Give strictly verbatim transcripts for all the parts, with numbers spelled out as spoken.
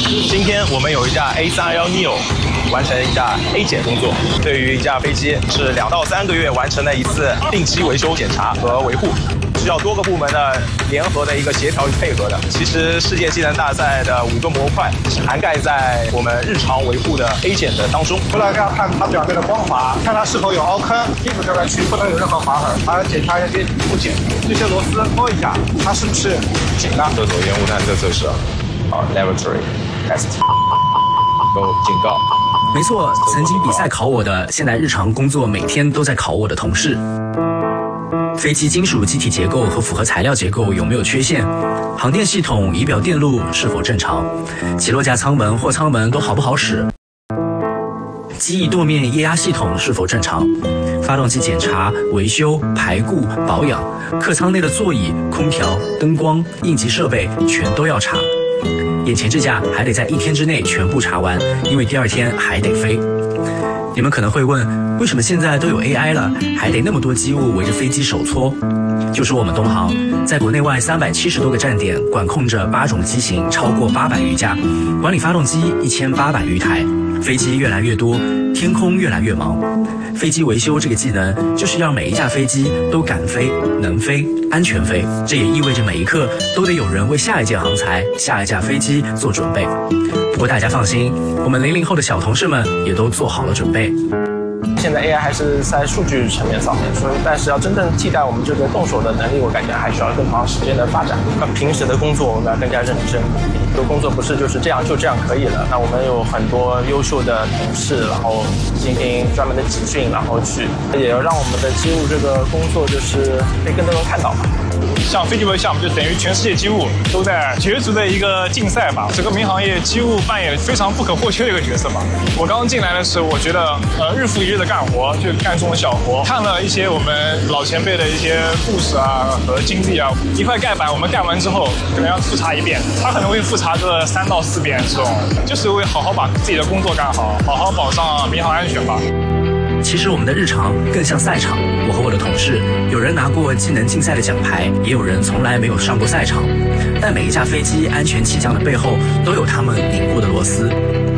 今天我们有一架 A 三二一 neo 完成一架 A 检工作，对于一架飞机是两到三个月完成的一次定期维修检查和维护，需要多个部门的联合的一个协调与配合的。其实世界技能大赛的五个模块是涵盖在我们日常维护的 A 检的当中。 除了要看它表面的光滑，看它是否有凹坑，屁股这个区不能有任何划痕，还要检查一下这部件，这些螺丝摸一下，它是不是紧的。 厕所烟雾探测测试，好 ，laboratory test， 有警告。 没错，曾经比赛考我的，现在日常工作每天都在考我的同事。飞机金属机体结构和复合材料结构有没有缺陷？航电系统、仪表电路是否正常？起落架舱门、货舱门都好不好使？机翼舵面液压系统是否正常？发动机检查、维修、排固、保养，客舱内的座椅、空调、灯光、应急设备全都要查。眼前这架还得在一天之内全部查完，因为第二天还得飞。你们可能会问，为什么现在都有 A I 了，还得那么多机务围着飞机手搓？就是我们东航在国内外三百七十多个站点，管控着八种机型，超过八百余架，管理发动机一千八百余台。飞机越来越多，天空越来越忙。飞机维修这个技能，就是让每一架飞机都敢飞、能飞、安全飞。这也意味着每一刻都得有人为下一届航材、下一架飞机做准备。不过大家放心，我们零零后的小同事们也都做好了准备。 现在 A I 还是在数据层面上面，所以但是要真正替代我们这个动手的能力，我感觉还需要更长时间的发展。那平时的工作我们要更加认真，这个工作不是就是这样就这样可以了。那我们有很多优秀的同事，然后进行专门的集训，然后去也要让我们的机务这个工作就是被更多人看到嘛。 像飞机维项目就等于全世界机务都在角逐的一个竞赛吧，整个民航业机务扮演非常不可或缺的一个角色吧。我刚进来的时候，我觉得呃日复一日的干活，就干这种小活，看了一些我们老前辈的一些故事啊和经历啊，一块盖板我们干完之后可能要复查一遍，他可能会复查个三到四遍，这种就是为好好把自己的工作干好，好好保障民航安全吧。 其实我们的日常更像赛场，我和我的同事，有人拿过技能竞赛的奖牌，也有人从来没有上过赛场，但每一架飞机安全起降的背后，都有他们拧过的螺丝。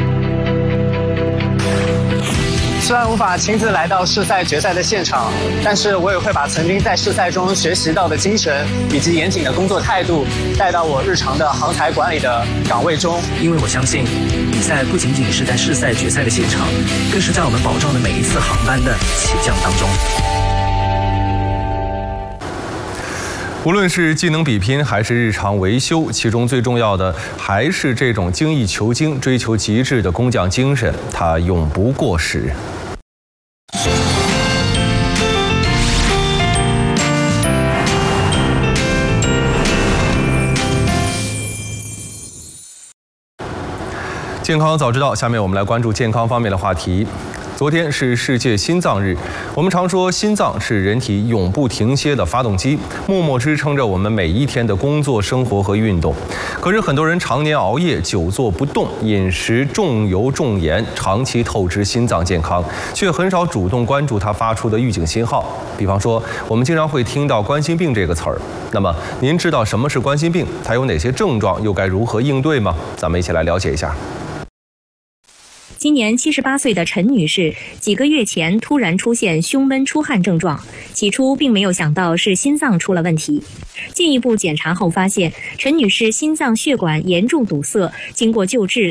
虽然无法亲自来到试赛决赛的现场，但是我也会把曾经在试赛中学习到的精神以及严谨的工作态度带到我日常的航台管理的岗位中。 因为我相信，比赛不仅仅是在试赛决赛的现场，更是在我们保障的每一次航班的起降当中。 无论是技能比拼还是日常维修，其中最重要的还是这种精益求精、追求极致的工匠精神，它永不过时。健康早知道，下面我们来关注健康方面的话题。昨天是世界心脏日，我们常说心脏是人体永不停歇的发动机，默默支撑着我们每一天的工作、生活和运动。可是很多人常年熬夜、久坐不动，饮食重油重盐，长期透支心脏健康，却很少主动关注它发出的预警信号。比方说，我们经常会听到冠心病这个词儿。那么，您知道什么是冠心病？它有哪些症状？又该如何应对吗？咱们一起来了解一下。 今年七十八岁的陈女士，几个月前突然出现胸闷出汗症状，起初并没有想到是心脏出了问题。进一步检查后发现，陈女士心脏血管严重堵塞，经过救治。